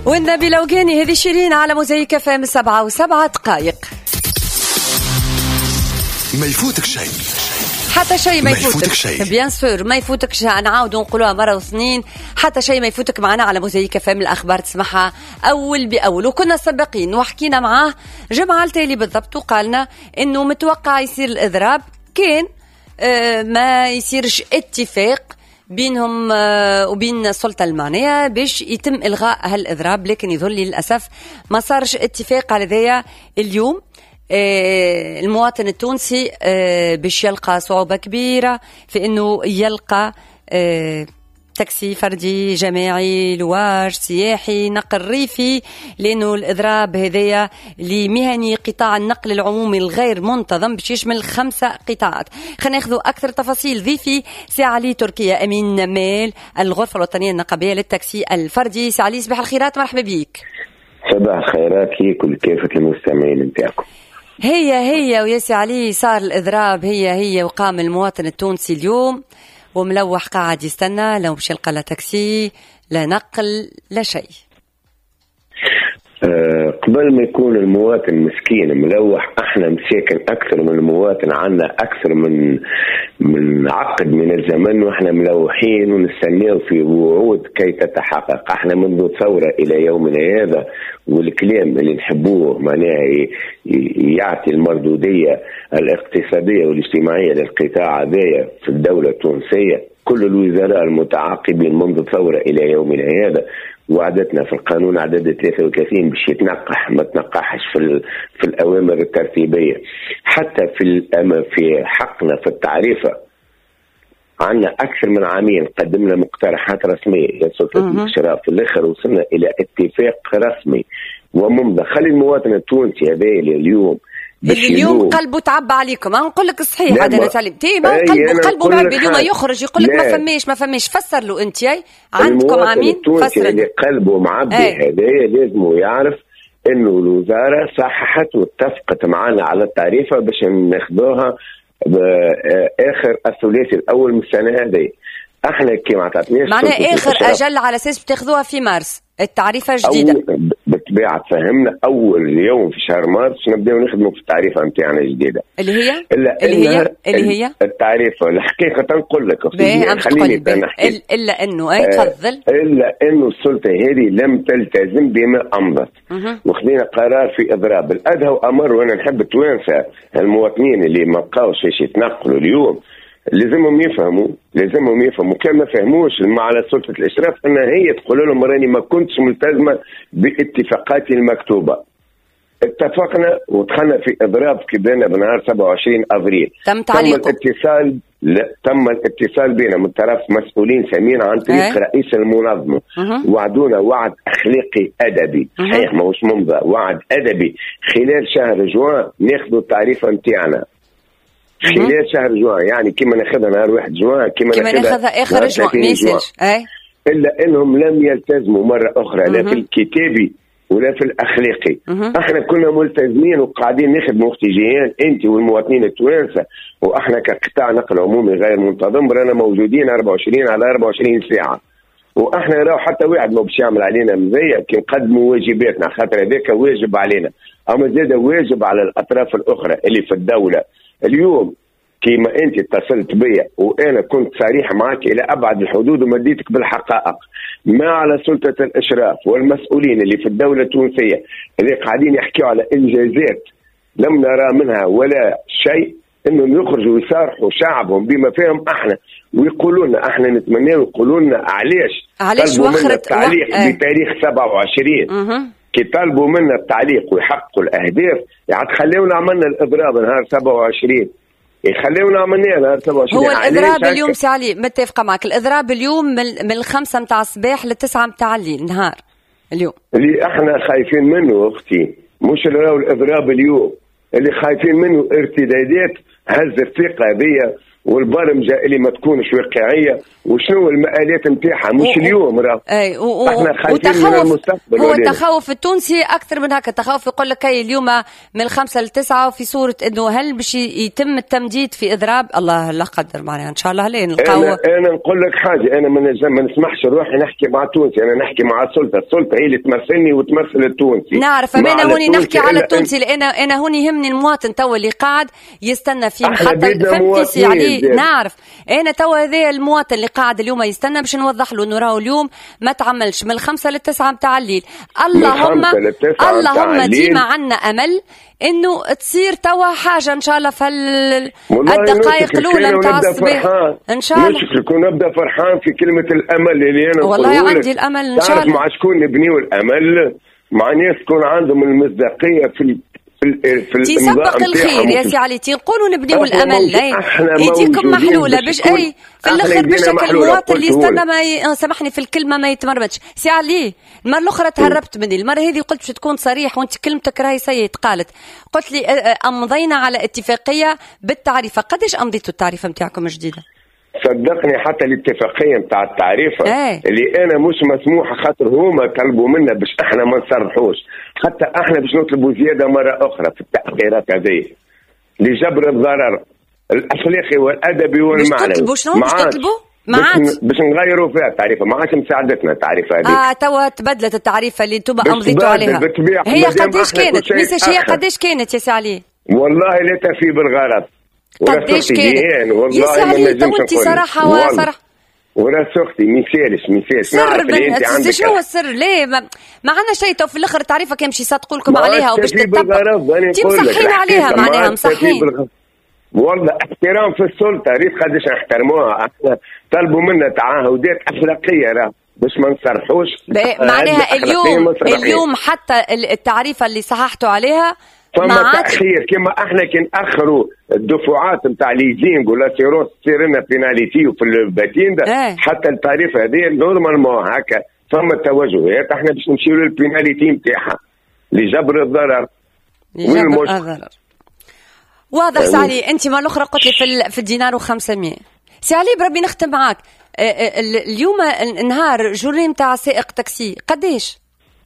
والنبي لوقاني هذه شيرين على موزايك FM 7:07. ما يفوتك شيء، حتى شيء ما يفوتك بيان سور، ما يفوتكش. نعاود نقولوها مرة وسنين، حتى شيء ما يفوتك معنا على موزايك FM. الأخبار تسمعها أول بأول. وكنا سابقين وحكينا معاه جمعة التالي بالضبط، وقالنا إنه متوقع يصير الإضراب، كان ما يصيرش اتفاق بينهم وبين السلطة المعنية باش يتم إلغاء هالإضراب، لكن يظل للأسف ما صارش اتفاق على ذا. اليوم المواطن التونسي باش يلقى صعوبة كبيرة في أنه يلقى تاكسي فردي جماعي لواج سياحي نقل ريفي، لأنه الإضراب هذايا لمهني قطاع النقل العمومي الغير منتظم باش يشمل 5 قطاعات. خلينا ناخذوا أكثر تفاصيل. ضيفي سي علي تركيا، أمين مال الغرفة الوطنية النقابية للتاكسي الفردي. سي علي صباح الخيرات، مرحبا بيك. صباح الخيرات ليك ولكافة المستمعين نتاعكم. هي ويا سي علي صار الإضراب، هي وقام المواطن التونسي اليوم وملوح قاعد يستنى، لو مش يلقى لا تاكسي لا نقل لا شيء. قبل ما يكون المواطن مسكين ملوح، احنا مساكن اكثر من المواطن، عنا اكثر من عقد من الزمن واحنا ملوحين ونستناو في وعود كي تتحقق. احنا منذ ثورة الى يومنا هذا، والكلام اللي نحبوه معناها يعطي المردودية الاقتصادية والاجتماعية للقطاع هذايا في الدولة التونسية. كل الوزراء المتعاقبين منذ ثورة الى يومنا هذا، وعدتنا في القانون عدد 33 باش يتنقح، ما تنقحش في الأوامر الترتيبية. حتى في حقنا في التعريفة عندنا أكثر من عامين قدمنا مقترحات رسمية يا سلطة الإشراف، في الآخر وصلنا إلى اتفاق رسمي وممضى. خلي المواطن التونسي هذا اليوم اليوم قلبه تعب عليكم. نقول لك صحيح هذا انا سالم تي ما قلبه معبي اليوم يخرج يقول لك ما فماش فسر له انت عندكم عامين فسر اللي قلبه معبي هذا لازم يعرف انه الوزاره صححت واتفقت معنا على التعريفه باش ناخذوها باخر الثلاثي الاول من السنه هذه. احنا كي ما عطاتناش معناها اخر اجل على اساس بتاخذوها في مارس التعريفه الجديده. بالطبيعه تفهمنا اول يوم في شهر مارس نبداو نخدموا في التعريفه نتاعنا الجديده اللي هي التعريفه. الحقيقه نقول لك خليني نحكي الا انه تفضل الا انه السلطه هذه لم تلتزم بما امضت، وخذينا قرار في اضراب الادهى وامر. وانا نحب التوانسه المواطنين اللي ما بقاوش يتنقلوا اليوم لازمهم يفهموا كان ما فهموش على سلطة الإشراف أن هي تقول لهم راني ما كنتش ملتزمة باتفاقاتي المكتوبة. اتفقنا ودخلنا في إضراب كبيرنا بنهار 27 أبريل. تم الاتصال بنا من طرف مسؤولين سامين عن طريق رئيس المنظمة. وعدونا وعد أخلاقي أدبي، صحيح ما هوش ممضى، وعد أدبي خلال شهر جوان ناخذوا التعريفة نتاعنا. خلال شهر جوان يعني كما ناخذها نهار 1 جوان كما ناخذها اخر جوان الا انهم لم يلتزموا مره اخرى لا في الكتابي ولا في الاخلاقي. احنا كنا ملتزمين وقاعدين نخدموا اختجيان انت والمواطنين التوانسه، واحنا كقطاع نقل عمومي غير منتظم رانا موجودين 24 على 24 ساعه. واحنا راهو حتى واحد ما باش يعمل علينا مزيه كي نقدموا واجباتنا، خاطر هذاك واجب علينا، اما زاد واجب على الاطراف الاخرى اللي في الدوله. اليوم كيما انت اتصلت بيا وانا كنت صريح معك الى ابعد الحدود ومديتك بالحقائق، ما على سلطه الاشراف والمسؤولين اللي في الدوله التونسيه اللي قاعدين يحكيوا على انجازات لم نرى منها ولا شيء، انهم يخرجوا ويصارحوا شعبهم بما فيهم احنا ويقولوا لنا احنا نتمنى يقولوا لنا علاش وخرت التعليق بتاريخ 27 كي طالبوا منا التعليق ويحققوا الاهداف يعني خليونا عملنا الاضراب نهار 27 يخليونا عملنا نهار 27. هو الاضراب اليوم سالي متفقه معك، الاضراب اليوم من 5 متاع الصباح ل9 متاع الليل نهار اليوم. اللي احنا خايفين منه اختي مش الاضراب اليوم، اللي خايفين منه ارتدادات هز الثقه هذه والبرمجه اللي ما تكونش واقعيه، وشنو المآلات نتاعها مش اليوم راه احنا خايفين من المستقبل. هو التخوف التونسي اكثر من هكا، التخوف يقول لك هي اليوم من 5 ل 9 وفي صوره انه هل باش يتم التمديد في اضراب، الله لا قدر معناها ان شاء الله لين نلقاو. انا نقول لك حاجه، انا ما نسمحش روحي نحكي مع تونسي، انا نحكي مع السلطه هي اللي تمثلني وتمثل التونسي. نعرف انا هوني نحكي على التونسي، لان انا هوني يهمني المواطن توا اللي قاعد يستنى في محطه فهمتي عليه. نعرف انا توا هذا المواطن اللي قاعد اليوم يستنى باش نوضح له انه راهو اليوم ما تعملش من 5 ل 9 متاع الليل. اللهم ديما عنا امل انه تصير توا حاجه ان شاء الله في الدقائق الاولى متاع الصباح ان شاء الله. نشكرك ونبدا فرحان في كلمه الامل اللي انا والله عندي الامل ان شاء الله. مع شكون نبنيو الامل؟ مع ناس تكون عندهم المصداقيه في تسبق الخير يا سي علي، تنقولوا نبنيو الامل يديكم محلوله باش اي في الاخر باش المواطن اللي يستنى ما سامحني في الكلمه ما يتمرمدش. سي علي المره الاخرى تهربت مني، المره هذه قلت باش تكون صريح وانت كلمتك راهي سيئه قالت، قلت لي امضينا على اتفاقيه بالتعريفه. قداش امضيتوا التعريفه نتاعكم الجديده؟ صدقني حتى الاتفاقيه نتاع التعريفه اللي انا مش مسموحه خاطر هما طلبوا منا باش احنا ما نصرحوش، حتى احنا باش نطلبوا زياده مره اخرى في التاخيرات هذه لجبر الضرر الاخلاقي والادبي والمعنوي. باش تطلبوا باش نغيروا فيها التعريفه، ما عادش مساعدتنا التعريفه هذه. توا تبدلت التعريفه اللي انتم امضيتوا عليها. هي قداش كانت؟ هي قداش كانت يا سي علي؟ والله لا تفي بالغرض. قداش كانت؟ يا سي علي تو انت صراحه وصراحه وراس اختي ميسالش سر شنو هو السر؟ ليه ما عندنا شيء تو في الاخر التعريفه كان باش يصدقوا لكم عليها وباش تتبع مصحين عليها معناها مصحين. والله احترام في السلطه، ريت قداش نحترموها، احنا طلبوا منا تعهدات اخلاقيه راه باش ما نصرحوش معناها اليوم حتى التعريفه اللي صححتوا عليها فما تاخير. كما احنا كي ناخروا الدفعات نتاع ليزينغ ولا سيروس تصير لنا بيناليتي وفي الباتين ده حتى التعريفه هذه نورمالمون هكا فما توجهات احنا باش نمشيو للبيناليتي نتاعها لجبر الضرر والمشكل. واضح سالي. انت مره اخرى قلت لي في الدينار و500. سي علي بربي نختم معاك. اليوم النهار جوري نتاع سائق تاكسي قداش؟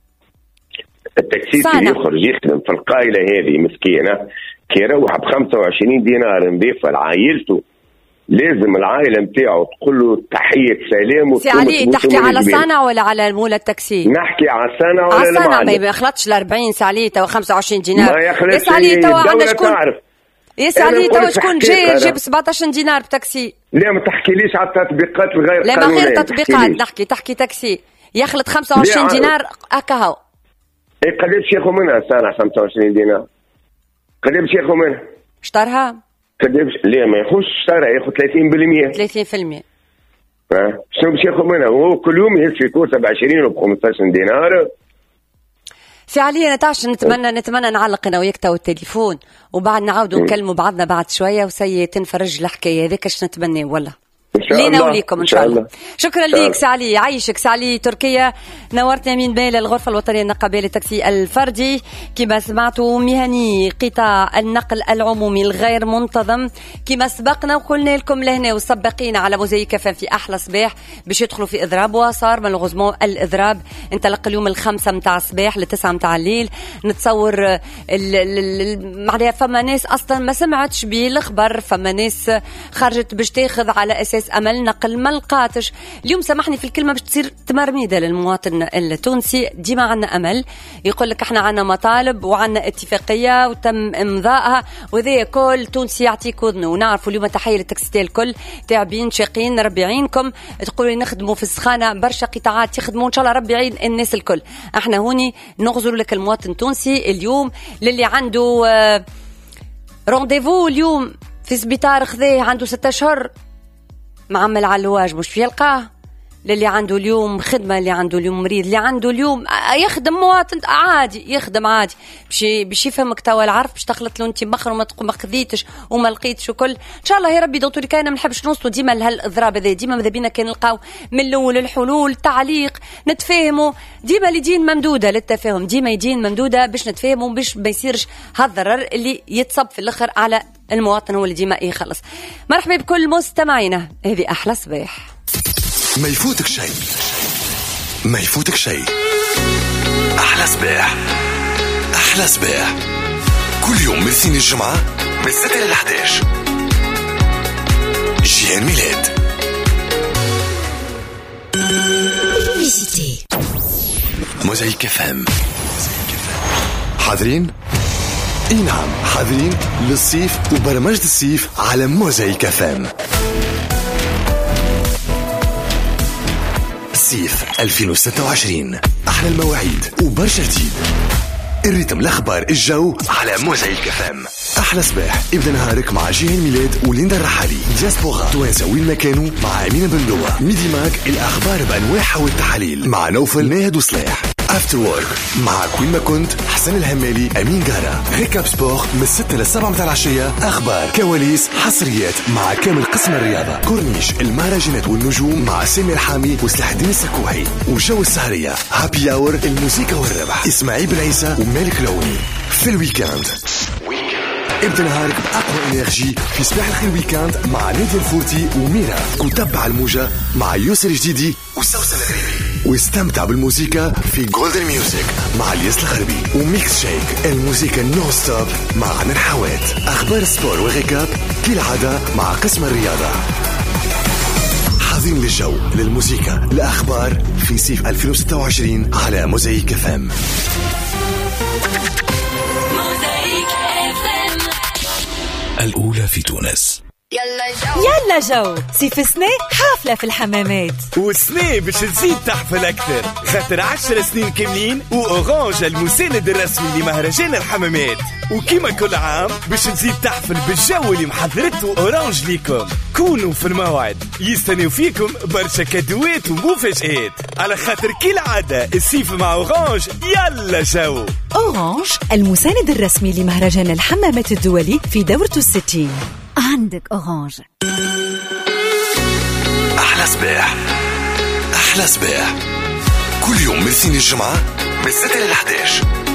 التاكسي اللي يخرج يخدم في القايله هذه مسكينه كي يروح ب 25 دينار نضيفها لعائلته، لازم العائله نتاعو تقول له تحيه سلام. سي علي تحكي على الصانع ولا على مولى التاكسي؟ نحكي على الصانع ولا على الصانع ما يخلطش ال 40 سي علي تو 25 دينار. ما يخلطش. يا سي علي تو عندنا شكون يا سي علي تو شكون جايب 17 دينار بتاكسي؟ لا ما تحكيليش على التطبيقات الغير قانونيه. لا ما غير تطبيقات تحكي تاكسي يخلط 25 دينار هكا هو. ايه قداش ياخذ منها صانع 25 دينار؟ قداش ياخذ منها؟ اشترها؟ قداش؟ لا ما ياخذش اشترها، ياخذ 30%. شنو باش ياخذ منها؟ هو كل يوم يهز في كورسه ب 20 وب 15 دينار. سي علي انا تعرف نتمنى نعلق انا وياك تو التليفون وبعد نعاودوا نكلموا بعضنا بعد شويه وسي تنفرج الحكايه هذيك اش نتمنى والله لينا وليكم ان شاء الله. شكرا ليك سي علي، يعيشك سي علي تركيا. نورتنا من بين الغرفه الوطنيه للنقابه للتاكسي الفردي. كما سمعتوا مهني قطاع النقل العمومي الغير منتظم كما سبقنا وقلنا لكم لهنا وسبقينا على موزايك في احلى صباح باش يدخلوا في اضراب، وصار مالوغوزمون الاضراب انطلق اليوم 5 متاع الصباح ل9 متاع الليل. نتصور معناها فما ناس اصلا ما سمعتش به الخبر، فما ناس خرجت باش تاخذ على اساس امل نقل ما لقاتش. اليوم سامحني في الكلمه باش تصير تمرميده للمواطن التونسي. ديما عندنا امل، يقول لك احنا عندنا مطالب وعندنا اتفاقيه وتم امضائها وذي كل تونسي يعطيك وذنه. ونعرفوا اليوم تحيه للتاكسيات الكل تعبين شاقين، ربي يعينكم. تقولوا نخدموا في السخانه برشا قطاعات يخدموا ان شاء الله ربي يعين الناس الكل. احنا هوني نغزر لك المواطن التونسي اليوم للي عنده رونديفو اليوم في سبيطار خذاه عنده 6 أشهر معمل على الواجب مش يلقاه للي عنده اليوم خدمة، اللي عنده اليوم مريض، اللي عنده اليوم يخدم مواطن عادي، يخدم عادي باش يفهمك توا العرف، باش تخلط له انت مخر وما خذيتش وما لقيتش وكل. ان شاء الله يا ربي دكتور كاين ما نحبش نوصلوا ديما لهالاضراب هذا، ديما ماذا بينا كان نلقاو من الاول الحلول، تعليق، نتفاهموا، ديما اليدين ممدوده للتفاهم، ديما يدين ممدوده باش نتفاهموا، باش ما يصيرش هالضرر اللي يتصب في الاخر على المواطن هو اللي ديما يخلص. مرحبا بكل مستمعينا، هذه احلى صباح. ما يفوتك شيء، ما يفوتك شيء. أحلى صباح، أحلى صباح، كل يوم من الاثنين الجمعة من 6 إلى 11. جيهان ميلاد. موزايك FM. حاضرين؟ اي نعم حاضرين للصيف وبرمجة الصيف على موزايك FM. صيف 2026، احلى المواعيد وبرشا جديد. الريتم، الاخبار، الجو على موزايك FM. احلى صباح، ابدا نهارك مع جيهان ميلاد وليندا الرحالي. دياسبورا توانسه وين ما كانوا مع امين بن لوا. ميدي ماك، الاخبار بانواعها والتحاليل مع نوفل ناهد وصلاح. افتر وورك مع كوين ما كنت حسن الهمالي امين قارة. ريكاب سبور من 6 ل 7 متاع العشيه، اخبار، كواليس، حصريات مع كامل قسم الرياضه. كورنيش، المهرجانات والنجوم مع سامي الحامي وسلاح الدين السكوحي. وجو السهريه، هابي اور، الموسيقى والربح، اسماعيل بن عيسى ومالك لوني. في الويكاند ابدا نهارك باقوى انرجي في صباح الخير ويكاند مع نادي الفورتي وميرا. وتبع الموجة مع يسر جديدي وسوسن الغريبي. واستمتع بالموسيقى في جولدن ميوزك مع الياس الخربي. وميكس شيك، الموسيقى نو ستوب مع غنى الحوات. اخبار السبور وغيكاب كالعادة مع قسم الرياضة. حاضرين للجو، للموسيقى، الاخبار في صيف 2026 على موزايك FM. الأولى في تونس. يلا جو صيف سنة حافلة في الحمامات، وسنة باش تزيد تحفل أكثر، خاطر 10 سنين كاملين وأورانج المساند الرسمي لمهرجان الحمامات. وكما كل عام باش تزيد تحفل بالجو اللي محضرته أورانج ليكم. كونوا في الموعد، يستنيو فيكم برشا كادوات ومفاجآت، على خاطر كالعادة الصيف مع أورانج. يلا جو. أورانج المساند الرسمي لمهرجان الحمامات الدولي في دورته 60. عندك أورانج. أحلى صباح، أحلى صباح، كل يوم من الاثنين الجمعة من 6 إلى 11.